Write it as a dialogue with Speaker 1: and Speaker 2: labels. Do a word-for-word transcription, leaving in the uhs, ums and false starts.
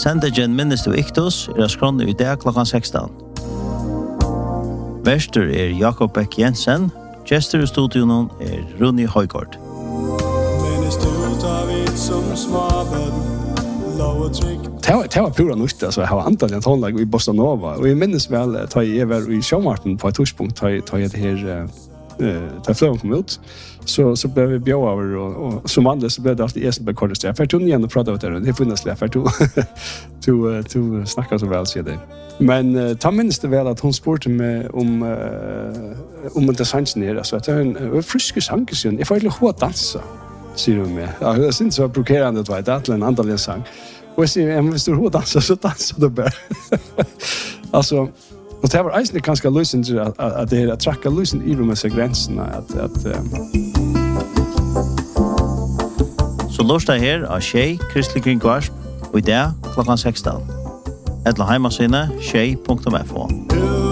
Speaker 1: Sendegen minnes du Iktus er skronne i dag klokkan sekstan. Verster er Jakob Beck Jensen, gestor i studion er Runi Højgaard.
Speaker 2: Minnes du tar vid som småbød, lov og trygg.
Speaker 3: Det var pura nytt, altså jeg har antallet tonlag i Bossa Nova, og jeg minnes vel at jeg var i Sjømarten på et torspunkt, da jeg det her, da fløven kom ut, så, så ble vi bjør over, og, og som vanlig så ble det alltid jeg som ble kortest. Jeg fikk igjen og prate om det, det er funnet jeg fikk to snakke så vel, sier det. Men uh, ta minnes det vel at hun spurte meg om, uh, om det sangen her, altså at det er en uh, friske sang, jeg får egentlig hva dansa, sier hun meg. Ja, jeg synes det var provokerende, det var et eller en annet sang. Og jeg sier, hvis du hva dansa, så dansa du bare. Altså, og det var egentlig ganske løsende at, at det er at trakka løsende i med seg grensene, at, at um...
Speaker 1: Så lørdag her av Tjei, Kristelig Kringvarsp, og i dag klokkan sekstan. Etla heimasinne, tjei punktum f o.